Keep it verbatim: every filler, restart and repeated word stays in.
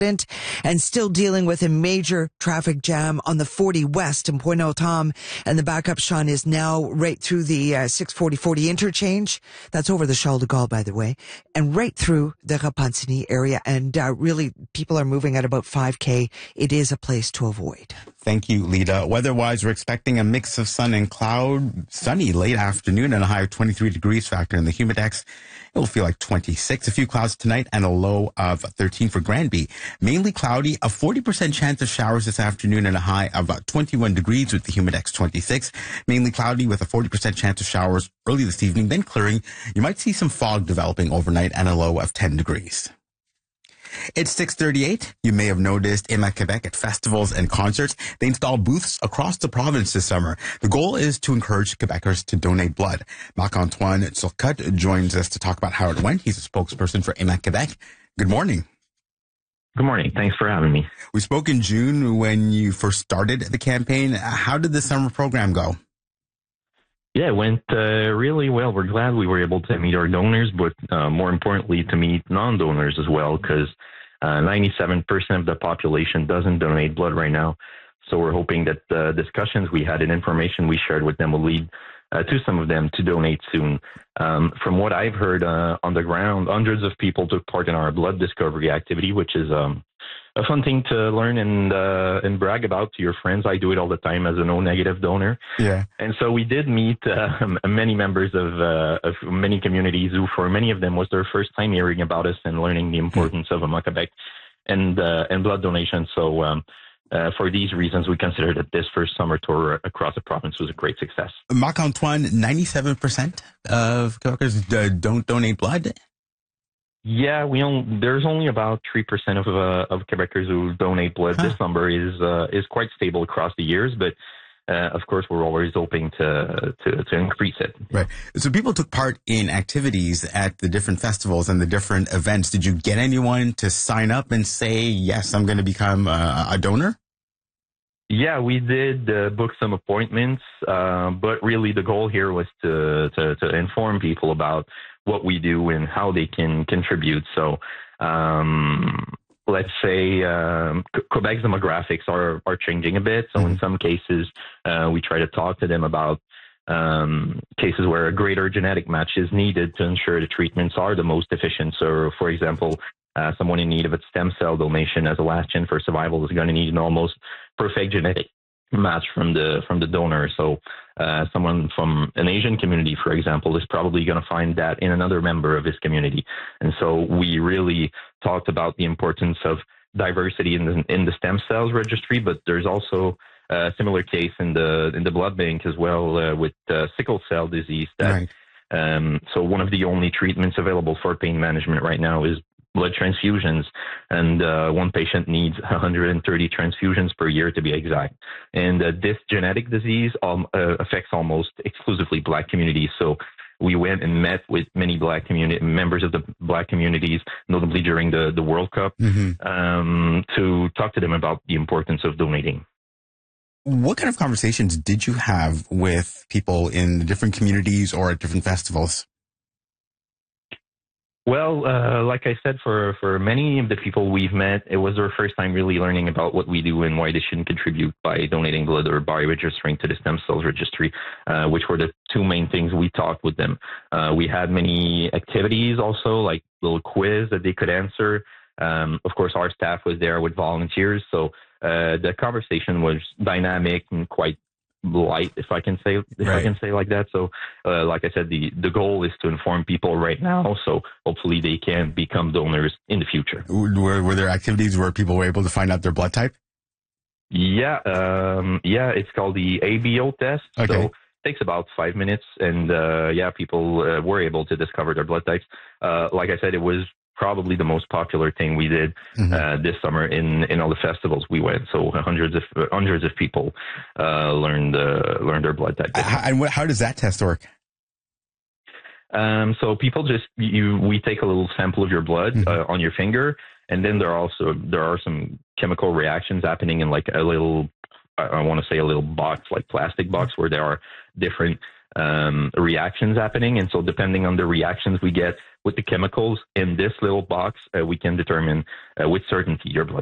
and still dealing with a major traffic jam on the forty West in Pointe-aux-Trembles. And the backup, Sean, is now right through the uh, six forty forty interchange. That's over the Charles de Gaulle, by the way, and right through the Repentigny area. And uh, really, people are moving at about five K. It is a place to avoid. Thank you, Lita. Weather-wise, we're expecting a mix of sun and cloud. Sunny late afternoon and a high of twenty-three degrees factor in the humidex. It will feel like twenty-six. A few clouds tonight and a low of thirteen for Granby. Mainly cloudy, a forty percent chance of showers this afternoon and a high of twenty-one degrees with the humidex twenty-six. Mainly cloudy with a forty percent chance of showers early this evening, then clearing. You might see some fog developing overnight and a low of ten degrees. It's six thirty-eight. You may have noticed A M A C Quebec at festivals and concerts. They install booths across the province this summer. The goal is to encourage Quebecers to donate blood. Marc-Antoine Turcotte joins us to talk about how it went. He's a spokesperson for A M A C Quebec. Good morning. Good morning. Thanks for having me. We spoke in June when you first started the campaign. How did the summer program go? Yeah, it went uh, really well. We're glad we were able to meet our donors, but uh, more importantly, to meet non-donors as well, because uh, ninety-seven percent of the population doesn't donate blood right now. So we're hoping that the discussions we had and information we shared with them will lead uh, to some of them to donate soon. Um, from what I've heard uh, on the ground, hundreds of people took part in our blood discovery activity, which is um, a fun thing to learn and uh, and brag about to your friends. I do it all the time as an O-negative donor. Yeah. And so we did meet uh, many members of uh, of many communities who, for many of them, was their first time hearing about us and learning the importance mm. of A M A Quebec and uh, and blood donation. So um, uh, for these reasons, we consider that this first summer tour across the province was a great success. Marc-Antoine, ninety-seven percent of Quebecers don't donate blood. Yeah, we only, there's only about three percent of uh, of Quebecers who donate blood. Huh. This number is uh, is quite stable across the years, but uh, of course we're always hoping to, to to increase it. Right. So people took part in activities at the different festivals and the different events. Did you get anyone to sign up and say, yes, I'm going to become a, a donor? Yeah, we did uh, book some appointments, uh, but really the goal here was to, to to inform people about what we do and how they can contribute. So um, let's say um, Quebec's demographics are, are changing a bit. So mm-hmm. in some cases, uh, we try to talk to them about um, cases where a greater genetic match is needed to ensure the treatments are the most efficient. So, for example, uh, someone in need of a stem cell donation as a last chance for survival is going to need an almost perfect genetic match from the from the donor. So uh, someone from an Asian community, for example, is probably going to find that in another member of his community. And so we really talked about the importance of diversity in the in the stem cells registry, but there's also a similar case in the in the blood bank as well uh, with uh, sickle cell disease. That right. um, so one of the only treatments available for pain management right now is blood transfusions, and uh, one patient needs one hundred thirty transfusions per year to be exact. And uh, this genetic disease um, uh, affects almost exclusively Black communities. So we went and met with many Black community members of the Black communities, notably during the, the World Cup, mm-hmm. um, to talk to them about the importance of donating. What kind of conversations did you have with people in the different communities or at different festivals? Well, uh, like I said, for, for many of the people we've met, it was their first time really learning about what we do and why they shouldn't contribute by donating blood or by registering to the stem cells registry, uh, which were the two main things we talked with them. Uh, we had many activities also, like little quiz that they could answer. Um, of course, our staff was there with volunteers, so uh, the conversation was dynamic and quite light, if I can say if right. I can say like that. So, uh, like I said, the the goal is to inform people right now, so hopefully they can become donors in the future. Were were there activities where people were able to find out their blood type? Yeah, um, yeah, it's called the A B O test. Okay. So it takes about five minutes, and uh, yeah, people uh, were able to discover their blood types. Uh, like I said, it was probably the most popular thing we did mm-hmm. uh, this summer in, in all the festivals we went. So hundreds of hundreds of people uh, learned uh, learned their blood type. Uh, and what, how does that test work? Um, so people just you we take a little sample of your blood mm-hmm. uh, on your finger, and then there are also there are some chemical reactions happening in like a little I, I want to say a little box, like plastic box, where there are different um, reactions happening. And so depending on the reactions we get, with the chemicals in this little box, uh, we can determine uh, with certainty your blood